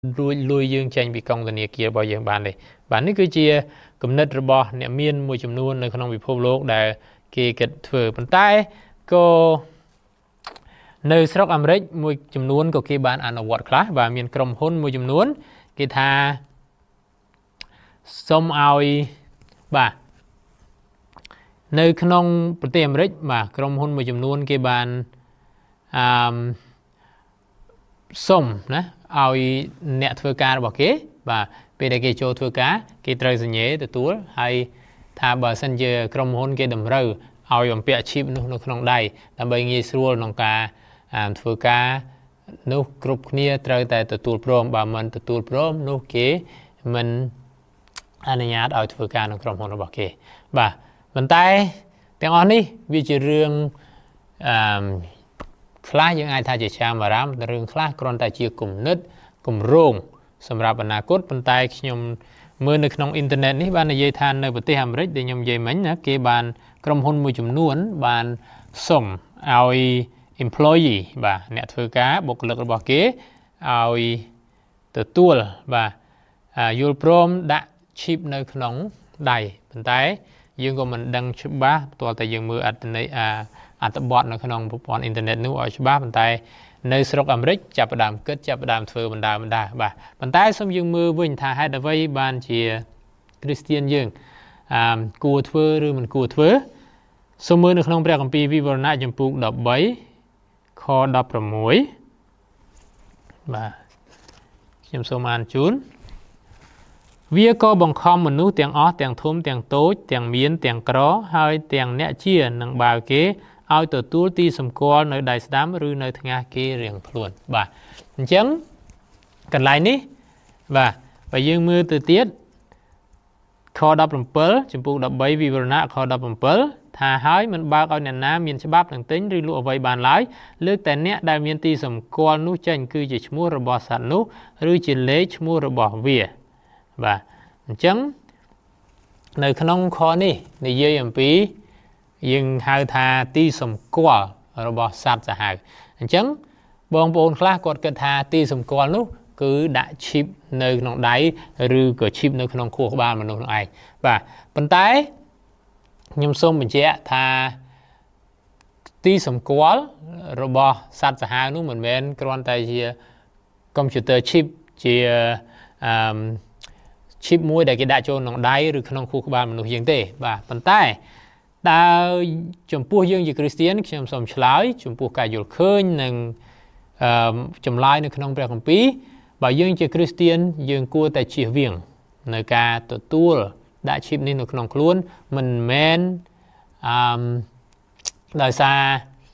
lui dương tranh bị công tần kia bao giờ bạn ấy cứ chia cầm nứt rồi bỏ nẹm miên mùi chùm nuôn nơi không bị phô lốt để kia kịch vừa bàn tay cô nơi sọc Americ mùi chùm nuôn của kia bạn ăn ở World Class và miền cầm hôn mùi chùm nuôn kia tha xong ai bà nơi khôngប្រទេសអាមេរិកបាទក្រុមហ៊ុនមួយចំនួនគេបានសុំណាឲ្យអ្នកធ្វើការរបស់គេបាទពេលដែលគេចូលធ្វើការគេត្រូវសញ្ញេទទួលហើយថាបើសិនជាក្រុមហ៊ុនគេតម្រូវឲ្យបំពាក់ឈីបនោះនៅក្នុងដៃដើម្បីងាយស្រួលក្នុងការធ្វើការនោះគ្រប់គ្នាត្រូវតែទទួលព្រមបើមិនទទួលព្រមនោះគេមិនអនុញ្ញាតឲ្យធ្វើការក្នុងក្រុមហ៊ុនរបស់គេបាទប៉ុន្តែទាំងអស់នេះវាជារឿងខ្លះយើងអាចថាជាឆាមអារ៉ាមរឿងខ្លះគ្រាន់តែជាគំនិតគម្រោងសម្រាប់អនាគតប៉ុន្តែខ្ញុំមើលនៅក្នុងអ៊ីនធឺណិតនេះបាននិយាយថានៅប្រទេសអាមេរិកដែលខ្ញុំនិយាយមិញណាគេបានក្រុមហ៊ុនមួយចំនួនបានសុំឲ្យ employee បាទអ្នកធ្វើការបុគ្គលិករបស់គេឲ្យទទួលបាទយល់ព្រមដាក់ chip នៅក្នុងដៃប៉ុន្តែយើងក៏មិនដឹងច្បាស់ទាល់តែយើងមើលអត្ថបទនៅក្នុងប្រព័ន្ធអ៊ីនធឺណិតនោះឲ្យច្បាស់ប៉ុន្តែនៅស្រុកអាមេរិកចាប់ផ្ដើមគិតចាប់ផ្ដើមធ្វើបណ្ដាបាទប៉ុន្តែសូមយើងមើលវិញថាហេតុអ្វីបានជាគ្រីស្ទានយើងគួរធ្វើឬមិនគួរធ្វើសូមមើលនៅក្នុងព្រះគម្ពីរវិវរណៈចំពុក13ខ16បាទខ្ញុំសូមអានជូនវាក៏បង្ខំមនុស្សទាំងអស់ទាំងធំទាំងតូចទាំងមានទាំងក្រហើយទាំងអ្នកជានឹងបាវគេឲ្យទទួលទីសម្គាល់នៅដៃស្ដាំឬនៅថ្ងាសគេរៀងខ្លួនបាទអញ្ចឹងកន្លែងនេះបាទបើយើងមើលទៅទៀតខ17ចំពុក13វិវរណៈខ17ថាហើយមិនបើកឲ្យអ្នកណាមានច្បាប់នឹងទិញឬលក់អ្វីបានឡើយលើកតែអ្នកដែលមានទីសម្គាល់នោះចេញគឺជាឈ្មោះរបស់សត្វនោះឬជាលេខឈ្មោះរបស់វាបាទអញ្ចឹងនៅក្នុងខនេះនិយាយអំពីយើងហៅថាទីសម្គាល់របស់សត្វសាហាវអញ្ចឹងបងប្អូនខ្លះគាត់គិតថាទីសម្គាល់នោះគឺដាក់ chip នៅក្នុងដៃឬក៏ chip នៅក្នុងខួរក្បាលមនុស្សនោះឯងបាទប៉ុន្តែខ្ញុំសូមបញ្ជាក់ថាទីសម្គាល់របស់សត្វសាហាវនោះមិនមែនគ្រាន់តែជា computer chip ជា chip មួយដែលគេដាក់ចូលក្នុងដៃឬក្នុងខួរក្បាលមនុស្សយើងទេបាទប៉ុន្តែតើចំពោះយើងជាគ្រីស្ទានខ្ញុំសូមឆ្លើយចំពោះការយល់ឃើញនិងចម្លើយនៅក្នុងព្រះគម្ពីរបើយើងជាគ្រីស្ទានយើងគួរតែជៀសវាងនៅការទទួលដាក់ chip នេះនៅក្នុងខ្លួនមិនមែនដោយសារ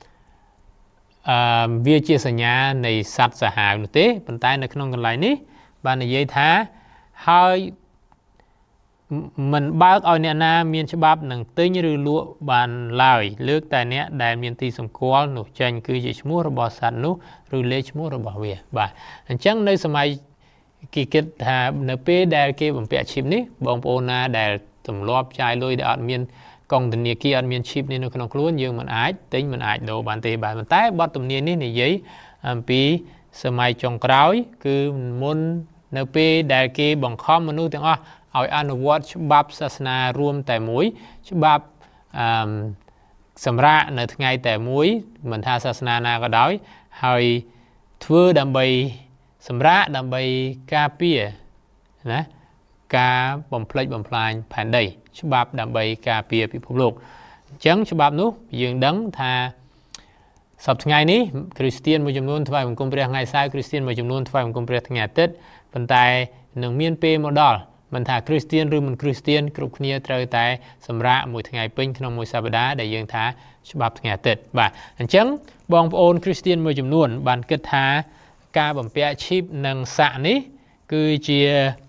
វាជាសញ្ញានៃសត្វសាហាវនោះទេប៉ុន្តែនៅក្នុងកន្លែងនេះបាននិយាយថាហើយមិនបើកឲ្យអ្នកណាមានច្បាប់នឹងទិញឬលក់បានឡើយលើកតែអ្នកដែលមានទីសម្គាល់នោះចេញគឺជាឈ្មោះរបស់សត្វនោះឬលេខឈ្មោះរបស់វាបាទអញ្ចឹងនៅសម័យគេគិតថានៅពេលដែលគេបំពាក់ chip នេះបងប្អូនណាដែលទម្លាប់ចាយលុយដែលអត់មានកងធនាគារអត់មាន chip នេះនៅក្នុងខ្លួនយើងមិនអាចទិញមិនអាចដូរបានទេបាទប៉ុន្តែបទទំនាយនេះនិយាយអំពីសម័យចុងក្រោយគឺមុននៅពេលដែលគេបង្ខំមនុស្សទាំងអស់ឲ្យអនុវត្តច្បាប់សាសនារួមតែមួយច្បាប់សម្រាប់នៅថ្ងៃតែមួយមិនថាសាសនាណាក៏ដោយហើយធ្វើដើម្បីសម្រាប់ដើម្បីការពារណាការបំផ្លិចបំផ្លាញផែនដីច្បាប់ដើម្បីការពារពិភពលោកអញ្ចឹងច្បាប់នោះយើងដឹងថាសប្តាហ៍ថ្ងៃនេះគ្រីស្ទានមួយចំនួនថ្វាយបង្គំព្រះថ្ងៃសៅរ៍គ្រីស្ទានមួយចំនួនថ្វាយបង្គំព្រះថ្ងៃអាទិត្យប៉ុន្តែនឹងមានពេលមកដល់មិនថាគ្រីស្ទានឬមិនគ្រីស្ទានគ្រប់គ្នាត្រូវតែសម្រាកមួយថ្ងៃពេញក្នុងមួយសប្តាហ៍ដែលយើងថាច្បាប់ថ្ងៃអាទិត្យបាទអញ្ចឹងបងប្អូនគ្រីស្ទានមួយចំនួនបានគិតថាការបំពាក់ chip និងសាក់នេះគឺជា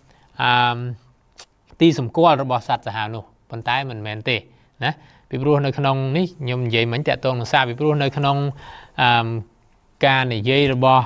ទីសម្គាល់របស់សត្វសាហាវនោះប៉ុន្តែមិនមែនទេណាពីព្រោះនៅក្នុងនេះខ្ញុំនិយាយមិញតើតងនឹងសាក់ពីព្រោះនៅក្នុងការនិយាយរបស់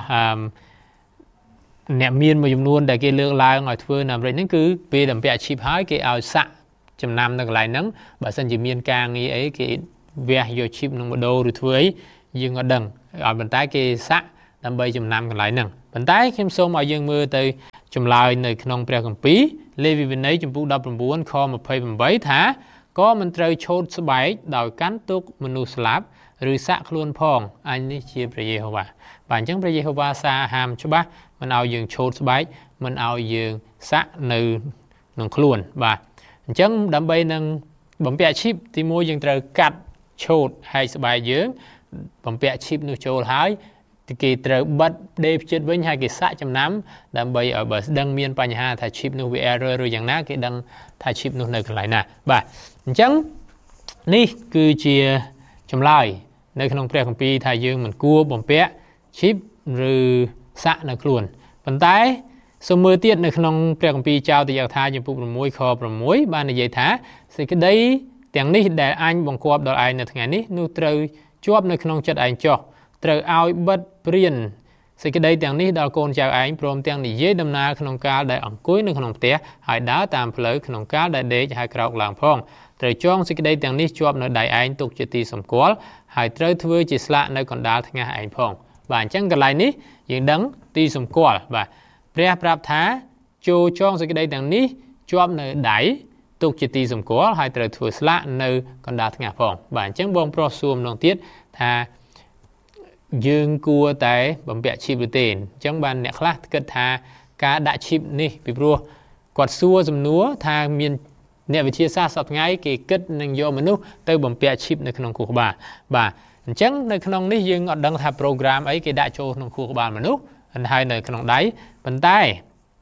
អ្នកមានមួយចំនួនដែលគេលើកឡើងឲ្យធ្វើនៅអាមេរិកហ្នឹងគឺពេលបំពាក់ chip ហើយគេឲ្យសាក់ចំណាំនៅកន្លែងហ្នឹងបើសិនជាមានការងារអីគេវះយក chip នឹងមកដូរឬធ្វើអីយើងអត់ដឹងឲ្យប៉ុន្តែគេសាក់ đam bay chùm năm còn lại nè bản tái khiêm sâu mọi dương mưa từ chùm lại nơi khung pre cầm pí lê vi bên ấy chùm phụ đập làm buôn kho mà phơi bằng bấy thả có mình trời chốt số bảy đòi cán túc mình nu slap rồi sạc luôn phong anh đi chia pre Jehovah bản chứng pre Jehovah sa ham cho bác mình ao dương chốt số bảy mình ao dương sạc nơi nông luôn và chứng đam bay nâng bấm bẹ chip thì mua dương trời cắt chốt hay số bảy dương bấm bẹ chip nu chốt hái thì kỳ trời bắt đêm chết với hai cái sạ chấm nắm đam bay ở bờ đăng miền Panya ha thay chip nu VR rồi dạng ná cái đăng thay chip nu nơi còn lại nè và chẳng ní cứ chia chấm lại nơi khung pre công ty thay dương mình cua bấm bẹ chip rồi sạ nơi luôn vận tải số mưa tiết nơi khung pre công ty trao từ giờ thay dùng phụ mùi kho mùi ban này dây thả thì cái đấy tiếng ní để anh bằng cọp đòi anh là thằng này nu trời chóp nơi khung chất anh cho trời ao bất priên thì cái đây tiếng ní đào côn chào anh prom tiếng này dễ đâm na khung cá để ẩn cuối nơi khung té hải đá tạm phơi khung cá để hai cào làm phong trời chong thì cái đây tiếng ní chóp nơi đại anh tục chỉ tì sầm quál hải trời thưa chỉ sạ nơi còn đá thằng anh phong và chẳng cái lại ní những đắng tì sầm quál và pre prap thá cho chong thì cái đây tiếng ní chóp nơi đáy tục chỉ tì sầm quál hải trời thưa sạ nơi còn đá thằng phong và chẳng bong pro sum nông tiết tha dương cua tại bấm bẹ chip được tiền chẳng bàn nẹt khác kết tha cá đã chip nè bị rùa quạt xua dùm núa tha miền nẹt về chia xa sọt ngay cái kết nâng do mình nút tới bấm bẹ chip nơi khung của bà chẳng nơi khung này dương ở đăng thà program ấy cái đã cho khung của bà mình nút anh hai nơi khung đáy bàn tay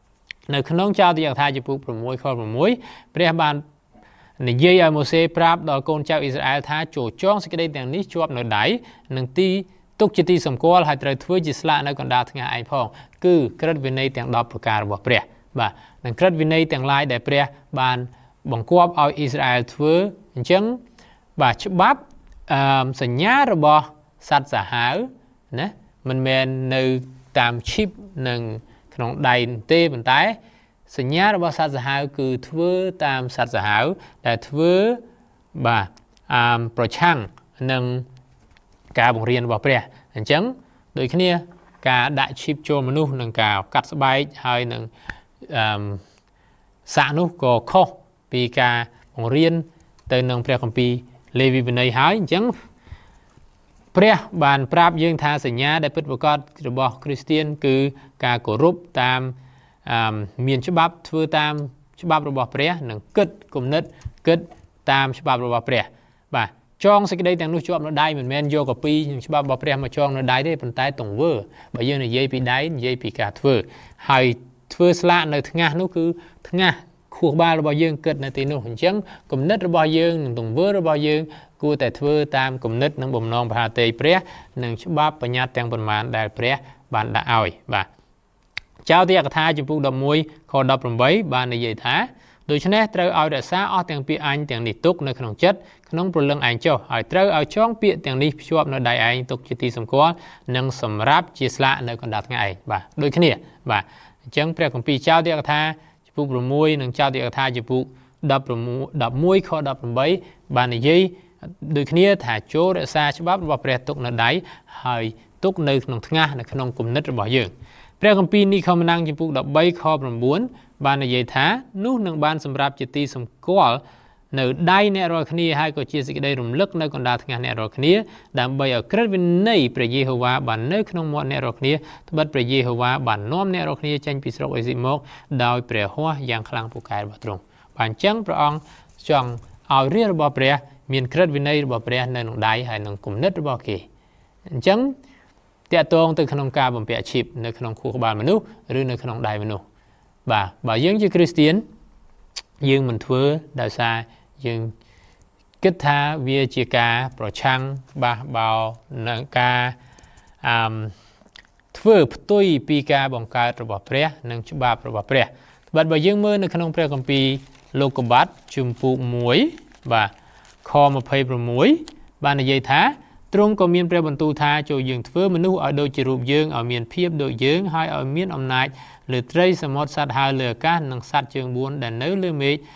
nơi khung trao thì thà chụp bút mùi kho mùi bây bàn này dây ở một xe prap đòi con trao Israel tha chỗ chong cái đây tiếng ní chụp nơi đáy nâng ti tục chỉ sầm qual hay trời thưa chỉ sạ nơi còn đào thằng ai phong cứ kết viên này tiếng đọcประกาศ pre và năng kết viên này tiếng lai để pre bàn bằng quap ao Israel thưa chẳng và chụp bắpสัญญาระบอสัตว์สหายนะมันแมนในตามชิปหนึ่งขนมใดเต้เป็นท้ายสัญญาระบอสัตว์สหายคือทว่าตามสัตว์สหายแต่ทว่าบ่ประชังหนึ่งการบ่งเรียนบ่เปรี้ยจังโดยนี้การได้ชิปโจมนุษย์หนึ่งการกัดสบายให้หนึ่งสานุก็ข้อปีการบ่งเรียนเติมหนึ่งเปรี้ยของปีเลวีเป็นในหายจังเปรี้ยบานปราบยื่นทาสัญญาได้เปิดประกอบระบบคริสเตียนคือการกรุบตามเมียนฉบับทั่วตามฉบับระบบเปรี้ยหนึ่งกึศกลุ่มนึดกึศตามฉบับระบบเปรี้ยบ่จองสิ่งใดแต่งนู้ชอบเราได้เหมือนแมนโยกับปีฉบับบอกเปรี้ยมาจองเราได้ได้เป็นใต้ตรงเวอร์บ่ยื่นในเย่ปีได้เย่ปีกาดเวอร์ให้เวอร์สละในทั้งงานนู้คือทั้งงานคู่บ้านเราบ่ยื่นเกิดในตีนู้เห็นจังกลุ่มนึดเราบ่ยื่นหนึ่งตรงเวอร์เราบ่ยื่นกูแต่เวอร์ตามกลุ่มนึดหนึ่งบ่มนองพาเตยเปรี้ยหนึ่งฉบับปัญญาแต่งประมาณได้เปรี้ยบานได้เอาบ่เจ้าที่กระทาจุบุดอกมวยคอดอกปรมไว้บานในเย่ท้าโดยเฉพาะเราเอาแต่ซาอ้อแต่งปีอันแต่งนิตุกในขนมจัดขนมปรุงอันเจ้าเราเอาช่องเปียแต่งนี้ชอบในใดอันตุกจิตติสมควรนั่งสำรับจีสละในคนดัดง่ายบ่โดยขณีบ่จังเปรียบของปีเจ้าที่กระทาจุบุปรมวยหนึ่งเจ้าที่กระทาจุบุดอกปรมดอกมวยคอดอกปรมไว้บานในเย่โดยขณีถ่ายโจ้แต่ซาฉบับว่าเปรียบตุกในใดให้ตุกในขนมทั้งในขนมกลุ่มนัดบ่เยอะเปรียบของปีนี้เขามานั่งจุบุดอกใบคอปรมบุญบานในเย่ท้านู้หนึ่งบานสำรับจิตติสมควรในได้ในรอยคณีให้ก็เชื่อสิ่งใดรุมลึกในคนดาทงานในรอยคณีดำไปเอาเครื่องวินในประเยโฮวาบันในขนมมอในรอยคณีทบัดประเยโฮวาบันน้อมในรอยคณีจันปิสโรอิสิโมกดาวเปรียหัวอย่างคลังผู้กายบตรงบันจังพระองค์จงเอาเรื่องบ่เปรียมีเครื่องวินในบ่เปรียในหนุ่มได้ให้หนุ่มกลุ่มนึดบ่เกจังเตะตรงtừขนมกาบ่เปรียชิบในขนมคู่บาลมนุษย์หรือในขนมได้มนุษย์บ่ยังจะคริสเตียนยังมันทั่วดาวซายังkết tha vía chia cá pro chăng ba bao nâng cá thưa tôi pi cá bằng cá rồi bỏ pre nâng chụp ba rồi bỏ preบัดบ่ยังมือในขนมเปรี้ยกัมปีโลกบัตจุมปูมวยบ่าคอมาเพย์ประมวยบ้านในยัยท้าตรงก็มีเปรี้ยบรรทุท้าโจยังเฟื่อมนุษย์เอาโดยจิรูปยังเอาเมียนเพียบโดยยังให้เอาเมียนอำนาจหรือไตรสมอดสัตว์หาเหลือก้านนังสัตว์เชิงบุญแต่เนื้อเลือเมฆ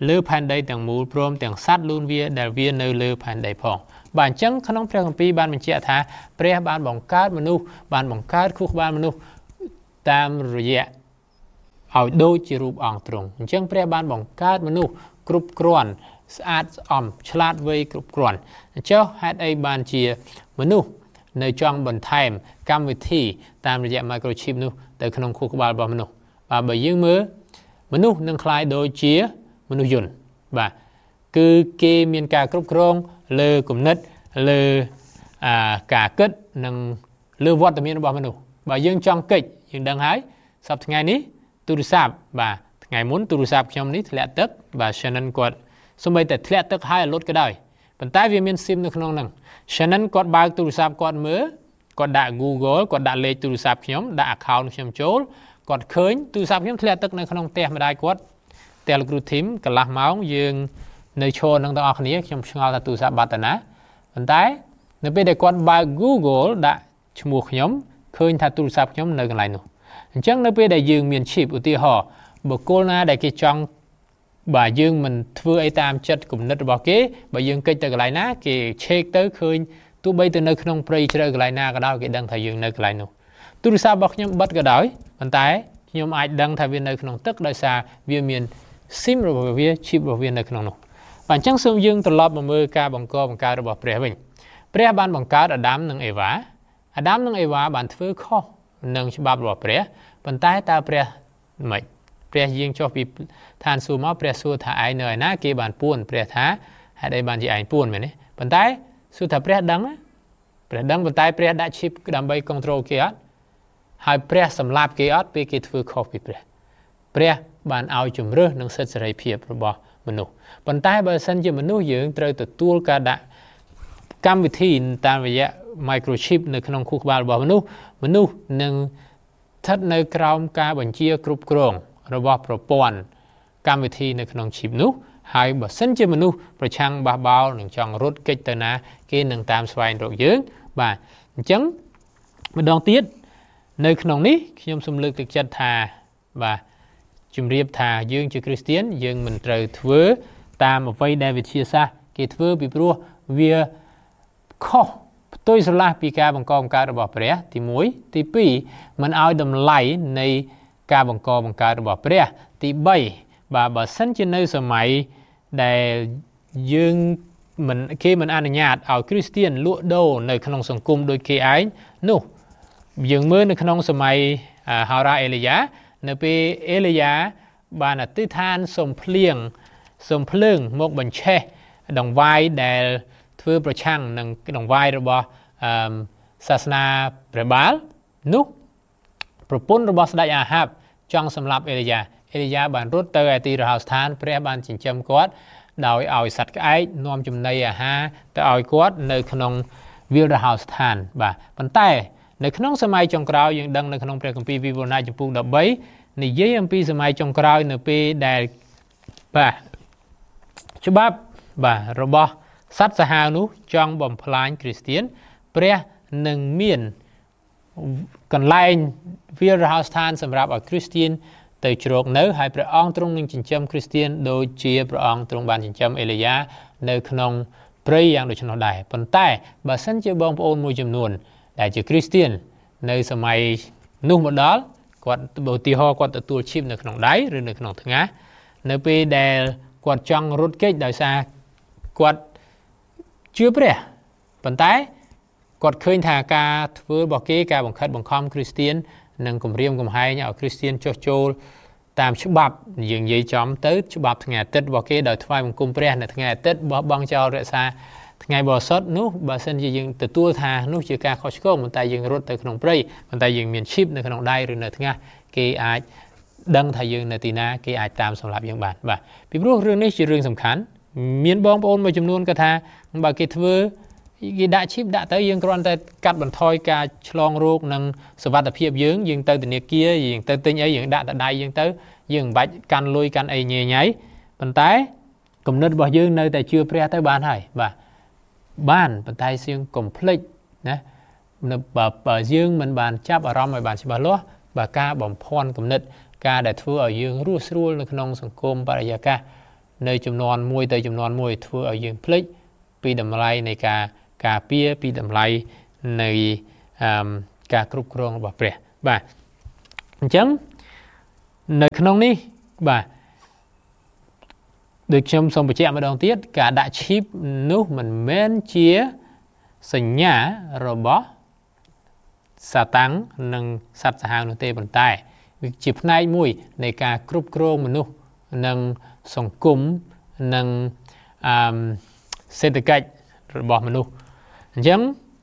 លើផែនដីទាំងមូលព្រមទាំងសត្វលូនវាដែលវានៅលើផែនដីផងបាទអញ្ចឹងក្នុងព្រះគម្ពីរបានបញ្ជាក់ថាព្រះបានបង្កើតមនុស្សបានបង្កើតខួរក្បាលមនុស្សតាមរយៈឲ្យដូចជារូបអង្គទ្រង់អញ្ចឹងព្រះបានបង្កើតមនុស្សគ្រប់គ្រាន់ស្អាតស្អំឆ្លាតវៃគ្រប់គ្រាន់អញ្ចឹងហេតុអីបានជាមនុស្សនៅចង់បន្ថែមកម្មវិធីតាមរយៈ microchip នោះទៅក្នុងខួរក្បាលរបស់មនុស្សបាទបើយើងមើលមនុស្សនឹងคล้ายដូចជាមនុស្សយន្តបាទគឺគេមានការគ្រប់គ្រងលើគំនិតលើការគិតនិងលើវត្តមានរបស់មនុស្សបើយើងចង់កិច្ចយើងដឹងហើយសប្តាហ៍ថ្ងៃនេះទូរស័ព្ទបាទថ្ងៃមុនទូរស័ព្ទខ្ញុំនេះធ្លាក់ទឹកបាទ Shannon គាត់សូម្បីតែធ្លាក់ទឹកហើយលុតក៏ដោយប៉ុន្តែវាមាន SIM នៅក្នុងហ្នឹង Shannon គាត់បើកទូរស័ព្ទគាត់មើលគាត់ដាក់ Google គាត់ដាក់លេខទូរស័ព្ទខ្ញុំដាក់ account ខ្ញុំចូលគាត់ឃើញទូរស័ព្ទខ្ញុំធ្លាក់ទឹកនៅក្នុងផ្ទះម្ដាយគាត់ផ្ទះលោកគ្រូធីមកន្លះម៉ោងយើងនៅឈរនឹងទាំងអស់គ្នាខ្ញុំឆ្ងល់ថាទូរស័ព្ទបាត់ទៅណាប៉ុន្តែនៅពេលដែលគាត់បើក Google ដាក់ឈ្មោះខ្ញុំឃើញថាទូរស័ព្ទខ្ញុំនៅកន្លែងនោះអញ្ចឹងនៅពេលដែលយើងមាន chip ឧទាហរណ៍បុគ្គលណាដែលគេចង់បាទយើងមិនធ្វើអីតាមចិត្តគំនិតរបស់គេបើយើងកិច្ចទៅកន្លែងណាគេឆេកទៅឃើញទោះបីទៅនៅក្នុងព្រៃជ្រៅកន្លែងណាក៏ដោយគេដឹងថាយើងនៅកន្លែងនោះទូរស័ព្ទរបស់ខ្ញុំបិទក៏ដោយប៉ុន្តែខ្ញុំអាចដឹងថាវានៅក្នុងទឹកដោយសារវាមាន SIM របស់វា chip របស់វានៅក្នុងនោះបាទអញ្ចឹងសូមយើងត្រឡប់មកមើលការបង្កើតរបស់ព្រះវិញព្រះបានបង្កើតអាដាមនិងអេវ៉ាអាដាមនិងអេវ៉ាបានធ្វើខុសនឹងច្បាប់របស់ព្រះប៉ុន្តែតើព្រះមិនព្រះយាងចុះពីឋានសួគ៌មកព្រះសួរថាឯងនៅឯណាគេបានពួនព្រះថាហេតុអីបានជាឯងពួនមែនទេប៉ុន្តែសួរថាព្រះដឹងប៉ុន្តែព្រះដាក់ chip ដើម្បី control គេអត់ហើយព្រះសម្លាប់គេអត់ពេលគេធ្វើខុសពីព្រះបានឲ្យជំរឿសនឹងសិទ្ធិសេរីភាពរបស់មនុស្សប៉ុន្តែបើសិនជាមនុស្សយើងត្រូវទទួលការដាក់កម្មវិធីតាមរយៈ microchip នៅក្នុងខួរក្បាលរបស់មនុស្សនឹងស្ថិតនៅក្រោមការបញ្ជាគ្រប់គ្រងរបស់ប្រព័ន្ធកម្មវិធីនៅក្នុង chip នោះហើយបើសិនជាមនុស្សប្រឆាំងបះបោរនឹងចង់រត់គេចទៅណាគេនឹងតាមស្វែងរកយើងបាទអញ្ចឹងម្ដងទៀតនៅក្នុងនេះខ្ញុំសូមលើកទឹកចិត្តថាបាទជំរាបថាយើងជាគ្រីស្ទៀនយើងមិនត្រូវធ្វើតាមអ្វីដែលវិទ្យាសាស្ត្រគេធ្វើពីព្រោះវាខុសផ្ទុយស្រឡះពីការបង្កើតរបស់ព្រះទី1ទី2មិនឲ្យតម្លៃនៃការបង្កើតរបស់ព្រះទី3បាទបើសិនជានៅសម័យដែលយើងគេមិនអនុញ្ញាតឲ្យគ្រីស្ទៀនលក់ដូរនៅក្នុងសង្គមដូចគេឯងនោះយើងមើលនៅក្នុងសម័យហោរ៉ាអេលីយ៉ានៅពេលអេលីយ៉ាបានអធិដ្ឋានសុំភ្លើងមកបញ្ឆេះដង្វាយដែលធ្វើប្រឆាំងនឹងដង្វាយរបស់សាសនាព្រះបាលនោះប្រពន្ធរបស់ស្ដេចអាហាបចង់សម្លាប់អេលីយ៉ាបានរត់ទៅឯទីរហោស្ថានព្រះបានចិញ្ចឹមគាត់ដោយឲ្យសត្វក្អែកនាំចំណីអាហារទៅឲ្យគាត់នៅក្នុងវាលរហោស្ថានបាទប៉ុន្តែនៅក្នុងសម័យចុងក្រោយយើងដឹងនៅក្នុងព្រះគម្ពីរវិវរណៈចំពុក13និយាយអំពីសម័យចុងក្រោយនៅពេលដែលបាទច្បាប់បាទរបស់សត្វសាហាវនោះចង់បំផ្លាញគ្រីស្ទៀនព្រះនឹងមានកន្លែងវាលរហោស្ថានសម្រាប់ឲ្យគ្រីស្ទៀនទៅជ្រកនៅហើយព្រះអង្គទ្រង់នឹងចិញ្ចឹមគ្រីស្ទៀនដូចជាព្រះអង្គទ្រង់បានចិញ្ចឹមអេលីយ៉ានៅក្នុងព្រៃយ៉ាងដូច្នោះដែរប៉ុន្តែបើសិនជាបងប្អូនមួយចំនួនដែលជាគ្រីស្ទៀននៅសម័យនោះមកដល់គាត់ឧទាហរណ៍គាត់ទទួលឈីបនៅក្នុងដៃឬនៅក្នុងថ្ងាសនៅពេលដែលគាត់ចង់រត់គេចដោយសារគាត់ជឿព្រះប៉ុន្តែគាត់ឃើញថាការធ្វើរបស់គេការបង្ខិតបង្ខំគ្រីស្ទៀននិងគំរាមកំហែងឲ្យគ្រីស្ទៀនចុះចូលតាមច្បាប់យើងនិយាយចំទៅច្បាប់ថ្ងៃអាទិត្យរបស់គេដោយថ្វាយបង្គំព្រះនៅថ្ងៃអាទិត្យបោះបង់ចោលរក្សាថ្ងៃបរិសុទ្ធនោះបើសិនជាយើងទទួលថានោះជាការខុសឆ្គងប៉ុន្តែយើងរត់ទៅក្នុងព្រៃប៉ុន្តែយើងមានឈីបនៅក្នុងដៃឬនៅថ្ងាសគេអាចដឹងថាយើងនៅទីណាគេអាចតាមសម្លាប់យើងបានបាទពីព្រោះរឿងនេះជារឿងសំខាន់មានបងប្អូនមួយចំនួនគាត់ថាបើគេធ្វើគេដាក់ឈីបដាក់ទៅយើងគ្រាន់តែកាត់បន្ថយការឆ្លងរោគនិងសុវត្ថិភាពយើងទៅធនាគារយើងទៅទិញអីយើងដាក់ទៅដៃយើងទៅយើងមិនបាច់កាន់លុយកាន់អីញ៉ៃញ៉ៃប៉ុន្តែគំនិតរបស់យើងនៅតែជឿព្រះទៅបានហើយបាទបានប៉ុន្តែយើងកុំភ្លេចណាបើយើងមិនបានចាប់អារម្មណ៍ឲ្យបានច្បាស់លាស់បើការបំភាន់គំនិតការដែលធ្វើឲ្យយើងរស់ស្រួលនៅក្នុងសង្គមបរិយាកាស nơiចំនួនមួយទៅចំនួនមួយធ្វើឲ្យយើងភ្លេចពីតម្លៃនៃការពារពីតម្លៃនៃការគ្រប់គ្រងរបស់ព្រះបាទអញ្ចឹងនៅក្នុងនេះបាទដូចខ្ញុំសូមបញ្ជាក់ម្ដងទៀតការដាក់ឈីបនោះមិនមែនជាសញ្ញារបស់សាតាំងនិងសត្វសាហាវនោះទេប៉ុន្តែវាជាផ្នែកមួយនៃការគ្រប់គ្រងមនុស្សនិងសង្គមនិងសេដ្ឋកិច្ចរបស់មនុស្សអញ្ចឹង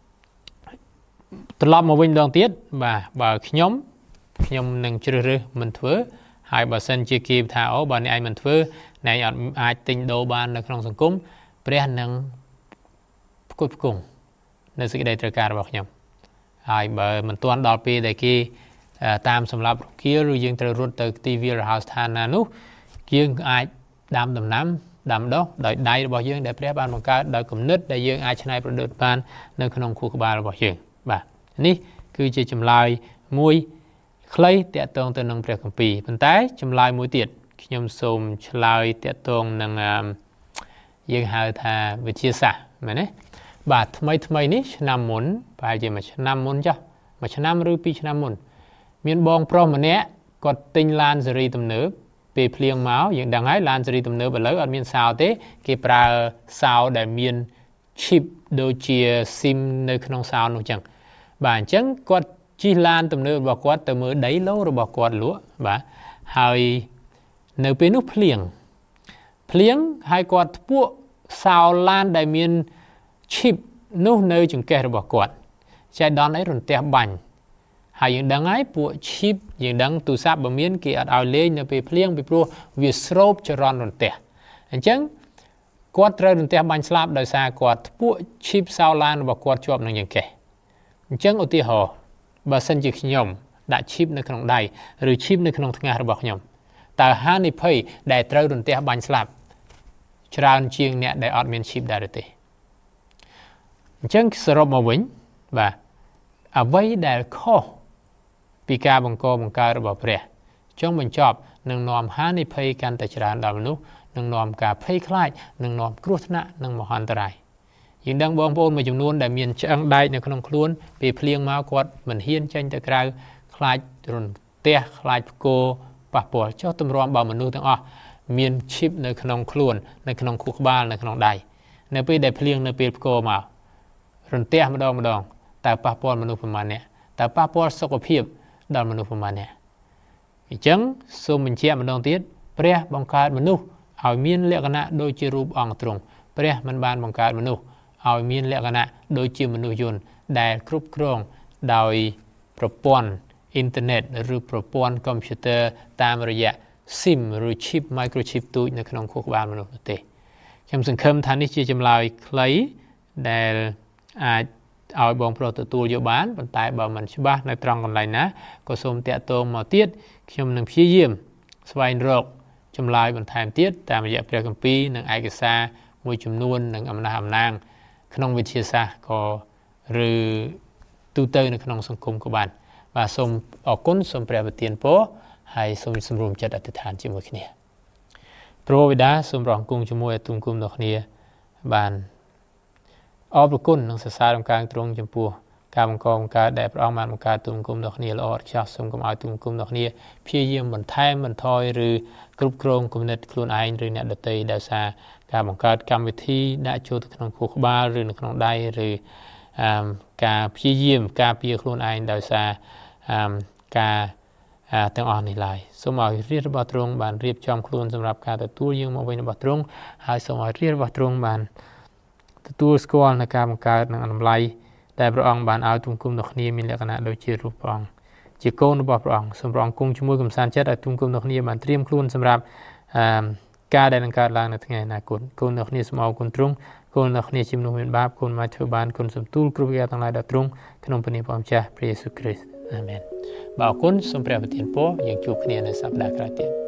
ត្រឡប់មកវិញម្ដងទៀតបាទបើខ្ញុំនឹងជ្រើសរើសមិនធ្វើហើយបើសិនជាគេថាអូបើអ្នកឯងមិនធ្វើអ្នកឯងអាចទិញដូរបាននៅក្នុងសង្គមព្រះនឹងផ្គត់ផ្គង់នៅសេចក្តីត្រូវការរបស់ខ្ញុំហើយបើមិនទាន់ដល់ពេលដែលគេតាមសម្រាប់រគាលឬយើងត្រូវរត់ទៅទីវាលរហោស្ថានណានោះយើងអាចដាំដំណាំដាំដុះដោយដៃរបស់យើងដែលព្រះបានបង្កើតដោយគំនិតដែលយើងអាចច្នៃប្រឌិតបាននៅក្នុងខួរក្បាលរបស់យើងបាទនេះគឺជាចម្លើយមួយខ្លីតាក់ទងទៅនឹងព្រះគម្ពីរប៉ុន្តែចម្លើយមួយទៀតខ្ញុំសូមឆ្លើយតាក់ទងនឹងយើងហៅថាវិទ្យាសាស្ត្រមែនទេបាទថ្មីនេះឆ្នាំមុនប្រហែលជាមួយឆ្នាំមុនចុះមួយឆ្នាំឬ2ឆ្នាំមុនមានបងប្រុសម្នាក់គាត់ទិញឡានស៊េរីទំនើបពេលភ្លៀងមកយើងដឹងហើយឡានស៊េរីទំនើបឥឡូវអត់មានសោទេគេប្រើសោដែលមាន chip ដូចជា SIM នៅក្នុងសោនោះចឹងបាទអញ្ចឹងគាត់ជិះឡានទំនើបរបស់គាត់ទៅមើលដីឡូរបស់គាត់លក់បាទហើយនៅពេលនោះភ្លៀងហើយគាត់ធ្ពក់សោឡានដែលមាន chip នោះនៅចង្កេះរបស់គាត់ចែកដល់អីរន្ទះបាញ់ហើយយើងដឹងហើយពួក chip យើងដឹងទូរស័ព្ទបើមានគេអត់ឲ្យលេងនៅពេលភ្លៀងពីព្រោះវាស្រូបចរន្តរន្ទះអញ្ចឹងគាត់ត្រូវរន្ទះបាញ់ស្លាប់ដោយសារគាត់ធ្ពក់ chip សោឡានរបស់គាត់ជាប់នឹងចង្កេះអញ្ចឹងឧទាហរណ៍បើសិនជាខ្ញុំដាក់ chip នៅក្នុងដៃឬ chip នៅក្នុងថ្ងាសរបស់ខ្ញុំតើហានិភ័យដែលត្រូវរន្ទះបាញ់ស្លាប់ច្រើនជាងអ្នកដែលអត់មាន chip ដែរទេអញ្ចឹងសរុបមកវិញបាទអ្វីដែលខុសពីការបង្កើតរបស់ព្រះចុងបញ្ចប់នឹងនាំហានិភ័យកាន់តែច្រើនដល់មនុស្សនឹងនាំការភ័យខ្លាចនឹងនាំគ្រោះថ្នាក់និងមហន្តរាយយើងដឹងបងប្អូនមួយចំនួនដែលមានឆ្អឹងដែកនៅក្នុងខ្លួនពេលភ្លៀងមកគាត់មិនហ៊ានចេញទៅក្រៅខ្លាចរន្ទះខ្លាចផ្គរប៉ះពាល់ចុះទម្រាំបើមនុស្សទាំងអស់មាន chip នៅក្នុងខ្លួននៅក្នុងខួរក្បាលនៅក្នុងដៃនៅពេលដែលភ្លៀងនៅពេលផ្គរមករន្ទះម្ដងតើប៉ះពាល់មនុស្សប្រមាណអ្នកតើប៉ះពាល់សុខភាពដល់មនុស្សប្រមាណអ្នកអញ្ចឹងសូមបញ្ជាក់ម្ដងទៀតព្រះបង្កើតមនុស្សឲ្យមានលក្ខណៈដូចជារូបអង្គទ្រង់ព្រះមិនបានបង្កើតមនុស្សឲ្យមានលក្ខណៈដូចជាមនុស្សយន្តដែលគ្រប់គ្រងដោយប្រព័ន្ធអ៊ីនធឺណិតឬប្រព័ន្ធកុំព្យូទ័រតាមរយៈ SIM ឬ chip microchip ទូចនៅក្នុងខួរក្បាលមនុស្សទេខ្ញុំសង្ឃឹមថានេះជាចម្លើយខ្លីដែលអាចឲ្យបងប្រុសទទួលយកបានប៉ុន្តែបើមិនច្បាស់នៅត្រង់កន្លែងណាក៏សូមតាក់ទងមកទៀតខ្ញុំនឹងព្យាយាមស្វែងរកចម្លើយបន្ថែមទៀតតាមរយៈព្រះគម្ពីរនិងឯកសារមួយចំនួននិងអំណះអំណាងក្នុងវិទ្យាសាស្ត្រក៏ឬទូទៅនៅក្នុងសង្គមក៏បានបាទសូមអរគុណសូមព្រះប្រទានពរហើយសូមសម្រួមចិត្តអធិដ្ឋានជាមួយគ្នាព្រះបិតាសូមរងគង់ជាមួយអទុំគុំដល់គ្នាបានអរគុណនិងសរសើរដំណើរទ្រង់ចំពោះការបង្កើតដែលព្រះអង្គបានបង្កើតទុំគុំដល់គ្នាល្អឥតខ្ចោះសូមកុំឲ្យទុំគុំដល់គ្នាព្យាយាមបន្ថែមបន្ថយឬគ្រប់គ្រងគំនិតខ្លួនឯងឬអ្នកដទៃដោយសារការបង្កើតកម្មវិធីដាក់ចូលទៅក្នុងខួរក្បាលឬនៅក្នុងដៃឬការព្យាយាមការពារខ្លួនឯងដោយសារការទាំងអស់នេះឡើយសូមឲ្យរាជរបស់ទ្រង់បានរៀបចំខ្លួនសម្រាប់ការទទួលយើងមកវិញរបស់ទ្រង់ហើយសូមឲ្យរាជរបស់ទ្រង់បានទទួលស្គាល់នៅការបង្កើតនិងតម្លៃដែលព្រះអង្គបានឲ្យទុំគុំដល់គ្នាមានលក្ខណៈដូចជារូបព្រះអង្គជាកូនរបស់ព្រះអង្គសូមព្រះអង្គគង់ជាមួយកំសាន្តចិត្តឲ្យទុំគុំដល់គ្នាបានត្រៀមខ្លួនសម្រាប់ការដែលនឹងកើតឡើងនៅថ្ងៃអនាគតកូនដល់គ្នាសូមអរគុណទ្រង់កូនដល់គ្នាជាមនុស្សមានបាបកូនមកធ្វើបានគុណសំទូលគ្រប់យ៉ាងទាំងឡាយដល់ទ្រង់ក្នុងព្រះនាមព្រះម្ចាស់ព្រះយេស៊ូវគ្រីស្ទអាមែនបាទអរគុណសូមព្រះប្រទានពរយើងជួបគ្នានៅសប្តាហ៍ក្រោយទៀត